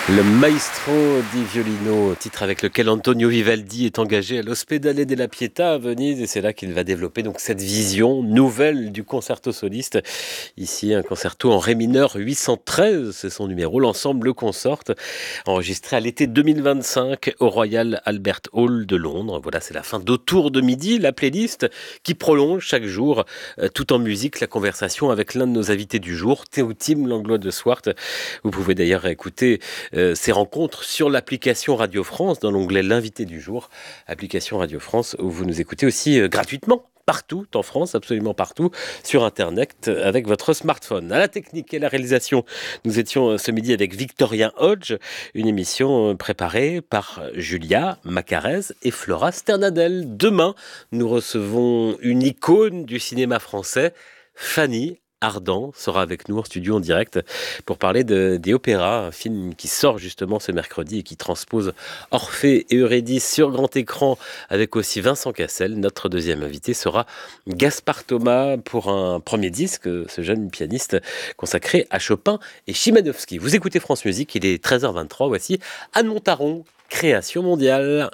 Le Maestro di Violino, titre avec lequel Antonio Vivaldi est engagé à l'Ospedale della Pietà à Venise, et c'est là qu'il va développer donc cette vision nouvelle du concerto soliste. Ici, un concerto en ré mineur 813, c'est son numéro, l'ensemble consorte, enregistré à l'été 2025 au Royal Albert Hall de Londres. Voilà, c'est la fin d'Autour de midi, la playlist qui prolonge chaque jour, tout en musique, la conversation avec l'un de nos invités du jour, Théotime Langlois de Swart. Vous pouvez d'ailleurs écouter ces rencontres sur l'application Radio France, dans l'onglet L'invité du jour, application Radio France, où vous nous écoutez aussi gratuitement. Partout en France, absolument partout, sur Internet, avec votre smartphone. À la technique et la réalisation, nous étions ce midi avec Victorien Hodge, une émission préparée par Julia Macarez et Flora Sternadel. Demain, nous recevons une icône du cinéma français, Fanny Ardant sera avec nous en studio en direct pour parler des Opéras, un film qui sort justement ce mercredi et qui transpose Orphée et Eurydice sur grand écran avec aussi Vincent Cassel. Notre deuxième invité sera Gaspard Thomas pour un premier disque, ce jeune pianiste consacré à Chopin et Chimanovski. Vous écoutez France Musique, il est 13h23, voici Anne Montaron, Création mondiale.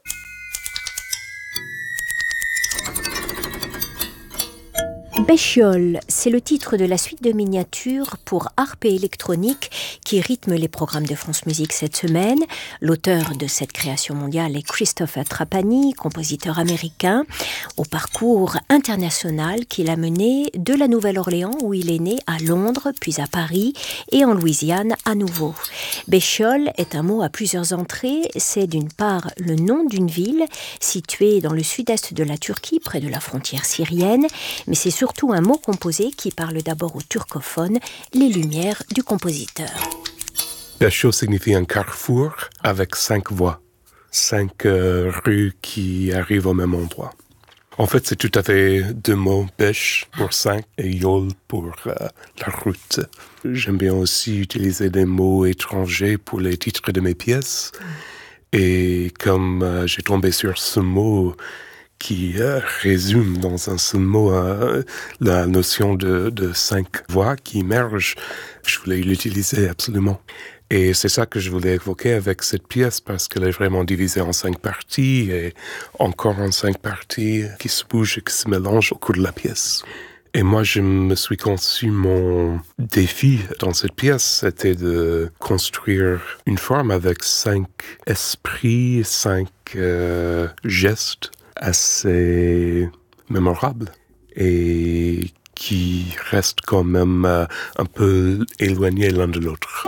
Béchiol, c'est le titre de la suite de miniatures pour harpe et électronique qui rythme les programmes de France Musique cette semaine. L'auteur de cette création mondiale est Christopher Trapani, compositeur américain, au parcours international qu'il a mené de la Nouvelle-Orléans où il est né à Londres, puis à Paris et en Louisiane à nouveau. Béchiol est un mot à plusieurs entrées. C'est d'une part le nom d'une ville située dans le sud-est de la Turquie, près de la frontière syrienne, mais c'est surtout un mot composé qui parle d'abord aux turcophones, les lumières du compositeur. Béchiol signifie un carrefour avec 5 voies, 5 rues qui arrivent au même endroit. En fait, c'est tout à fait 2 mots, bêche pour 5 et yol pour la route. J'aime bien aussi utiliser des mots étrangers pour les titres de mes pièces. Et comme j'ai tombé sur ce mot qui résume dans un seul mot la notion de 5 voix qui émerge, je voulais l'utiliser absolument. Et c'est ça que je voulais évoquer avec cette pièce, parce qu'elle est vraiment divisée en 5 parties, et encore en 5 parties qui se bougent et qui se mélangent au cours de la pièce. Et moi, je me suis conçu mon défi dans cette pièce, c'était de construire une forme avec 5 esprits, 5 gestes, assez mémorable et qui reste quand même un peu éloigné l'un de l'autre.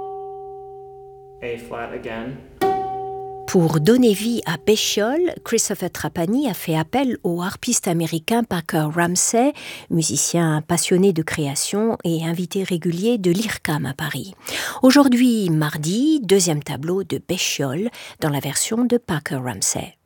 A flat again. Pour donner vie à Béchiol, Christopher Trapani a fait appel au harpiste américain Parker Ramsey, musicien passionné de création et invité régulier de l'IRCAM à Paris. Aujourd'hui, mardi, deuxième tableau de Béchiol dans la version de Parker Ramsey.